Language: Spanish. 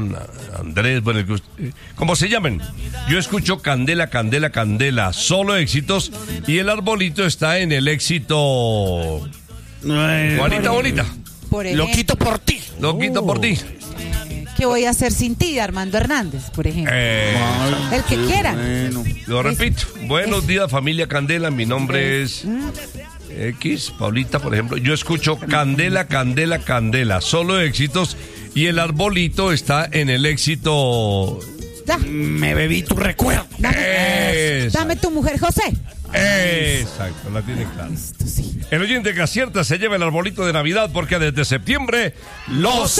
Andrés, bueno, como se llamen. Yo escucho Candela, Candela, Candela, solo éxitos, y el arbolito está en el éxito. Juanita Bonita. Lo quito por ti. Lo quito por ti. ¿Qué voy a hacer sin ti, Armando Hernández, por ejemplo? El que quiera. Bueno. Lo repito. Buenos días, familia Candela. Mi nombre es X, Paulita, por ejemplo. Yo escucho Candela, Candela, Candela, solo éxitos, y el arbolito está en el éxito. Me bebí tu recuerdo. Dame tu mujer, José. Exacto, la tiene clara. El oyente que acierta se lleva el arbolito de Navidad, porque desde septiembre los